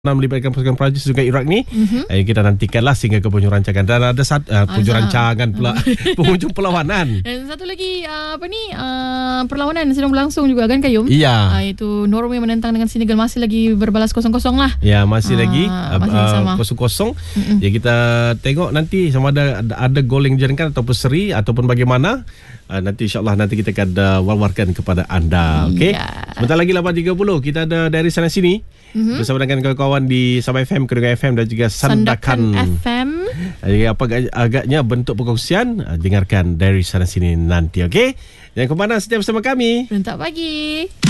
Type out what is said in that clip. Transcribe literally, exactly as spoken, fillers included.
melibatkan pasukan Perancis juga Iraq ni, mm-hmm. eh, kita nantikanlah sehingga ke penghujung rancangan. Dan ada satu uh, penghujung rancangan pula, penghujung perlawanan. Dan satu lagi uh, apa ni uh, perlawanan sedang berlangsung juga kan Kayum? Iya. Uh, itu Norway menentang dengan Senegal, masih lagi berbalas kosong-kosong lah. Ya, masih uh, lagi masih uh, kosong-kosong. Mm-hmm. Ya, kita tengok nanti sama ada ada, ada gol yang dijaringkan ataupun seri ataupun bagaimana. Uh, nanti insyaAllah nanti kita akan uh, war-warkan kepada anda. Okey. Yeah. Sebentar lagi lapan tiga puluh kita ada dari sana sini. Mm-hmm. Bersama dengan kawan-kawan di Sabah F M, Kedungan F M dan juga Sandakan, Sandakan F M. Jadi apa agaknya bentuk perkongsian, dengarkan dari sana sini nanti, okey? Jangan ke mana, setia bersama kami. Rentak pagi.